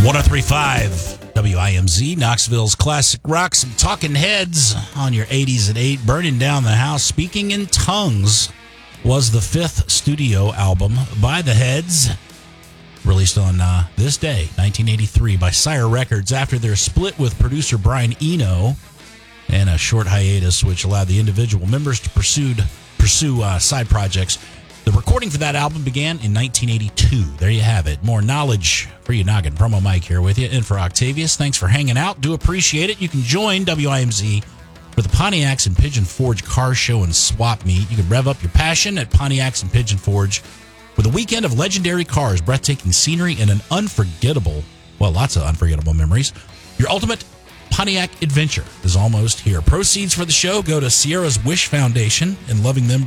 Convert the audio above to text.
103.5 WIMZ, Knoxville's classic rock. Some Talking Heads on your 80s at 8. Burning Down the House. Speaking in Tongues was the fifth studio album by the Heads, released on this day, 1983, by Sire Records after their split with producer Brian Eno and a short hiatus, which allowed the individual members to pursue side projects. The recording for that album began in 1982. There you have it. More knowledge for you noggin. Promo Mike here with you, and for Octavius. Thanks for hanging out. Do appreciate it. You can join WIMZ for the Pontiacs and Pigeon Forge Car Show and Swap Meet. You can rev up your passion at Pontiacs and Pigeon Forge with a weekend of legendary cars, breathtaking scenery, and lots of unforgettable memories. Your ultimate Pontiac adventure is almost here. Proceeds for the show go to Sierra's Wish Foundation and loving them